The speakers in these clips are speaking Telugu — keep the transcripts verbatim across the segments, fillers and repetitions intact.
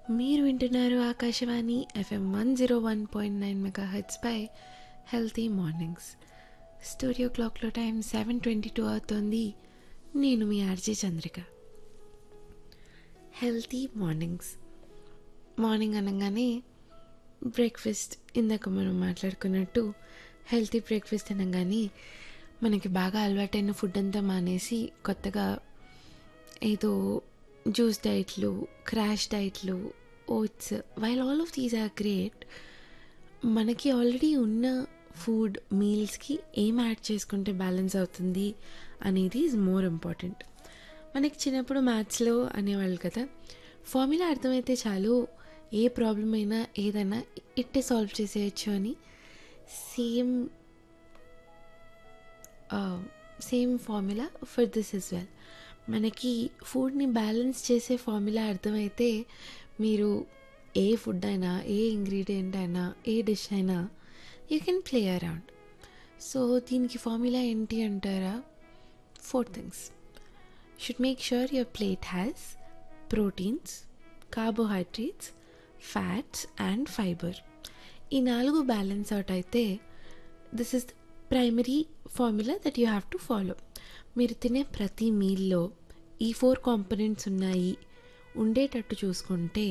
మీరు వింటున్నారు Akashvani FM one zero one point nine mega హెడ్స్పై healthy mornings. Studio క్లాక్లో టైం సెవెన్ ట్వంటీ టూ అవుతుంది. నేను మీ RJ Chandrika. Healthy mornings, morning అనగానే బ్రేక్ఫాస్ట్, ఇందాక మనం మాట్లాడుకున్నట్టు హెల్తీ బ్రేక్ఫాస్ట్ అనగానే మనకి బాగా అలవాటైన ఫుడ్ అంతా మానేసి కొత్తగా ఏదో juice డైట్లు, crash డైట్లు, oats, while all of these are great, మనకి ఆల్రెడీ ఉన్న ఫుడ్ మీల్స్కి ఏం యాడ్ చేసుకుంటే బ్యాలెన్స్ అవుతుంది అనేది ఈజ్ మోర్ ఇంపార్టెంట్. మనకి చిన్నప్పుడు మ్యాథ్స్లో అనేవాళ్ళు కదా, ఫార్ములా అర్థమైతే చాలు, ఏ ప్రాబ్లం అయినా ఏదైనా ఇట్టే సాల్వ్ చేసేయచ్చు అని. Same same formula for this is well. మనకి ఫుడ్ని బ్యాలెన్స్ చేసే ఫార్ములా అర్థమైతే మీరు ఏ ఫుడ్ అయినా, ఏ ఇంగ్రీడియంట్ అయినా, ఏ డిష్ అయినా you can play around. So దీనికి ఫార్ములా ఏంటి అంటారా? Four things. Should make sure your plate has proteins, carbohydrates, fats and fibre. ఈ నాలుగు బ్యాలెన్స్ అవుట్ అయితే this is the primary formula that you have to follow. మీరు తినే ప్రతి మీల్లో ఈ ఫోర్ కాంపనెంట్స్ ఉన్నాయి ఉండేటట్టు చూసుకుంటే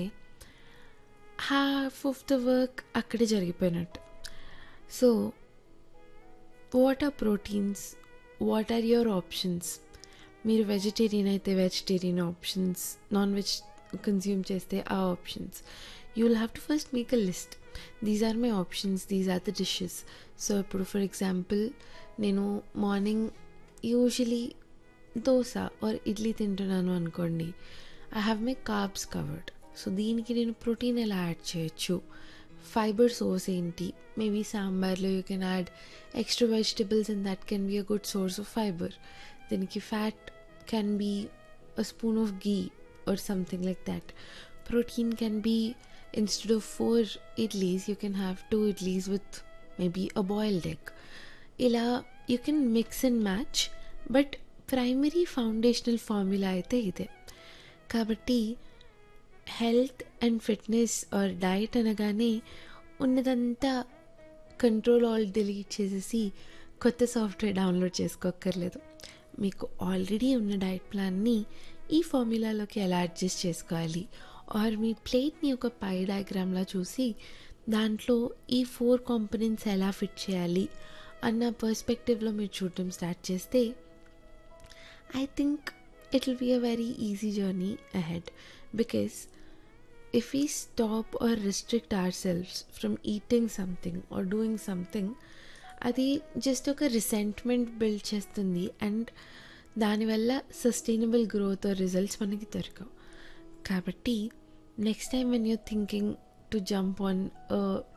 హాఫ్ ఆఫ్ ద వర్క్ అక్కడే జరిగిపోయినట్టు. So what are proteins, what are your options? మీరు వెజిటేరియన్ అయితే vegetarian options, non veg consume చేస్తే ఆ options. You will have to first make a list. These are my options, these are the dishes. So ఇప్పుడు ఫర్ ఎగ్జాంపుల్ నేను morning usually dosa are idli తింటున్నాను అనుకోండి, I have my carbs covered. So దీనికి నేను ప్రోటీన్ ఎలా యాడ్ చేయొచ్చు, ఫైబర్ సోర్స్ ఏంటి? మేబీ సాంబార్లో you can add extra vegetables and that can be a good source of fibre. దీనికి fat can be a spoon of ghee or something like that. Protein can be, instead of four idlis, you can have two idlis with maybe a boiled egg. Ila you can mix and match, but primary foundational formula aithe ide. Kabatti health and fitness or diet anagane ఉన్నదంతా కంట్రోల్ ఆల్ డిలీట్ చేసేసి కొత్త సాఫ్ట్వేర్ డౌన్లోడ్ చేసుకోక్కర్లేదు. మీకు ఆల్రెడీ ఉన్న డైట్ ప్లాన్ని ఈ ఫార్ములాలోకి ఎలా అడ్జస్ట్ చేసుకోవాలి, ఆర్ మీ ప్లేట్ని ఒక పై డయాగ్రామ్లా చూసి దాంట్లో ఈ ఫోర్ కాంపనెంట్స్ ఎలా ఫిట్ చేయాలి అన్న పర్స్పెక్టివ్లో మీరు చూడటం స్టార్ట్ చేస్తే I think it will be a very easy journey ahead. Because if we stop are restrict hour selves from eating something or doing something, అది జస్ట్ ఒక రిసెంట్మెంట్ బిల్డ్ చేస్తుంది అండ్ దానివల్ల సస్టైనబుల్ గ్రోత్ ఆర్ రిజల్ట్స్ మనకి దొరకవు. కాబట్టి next time when you're thinking to jump on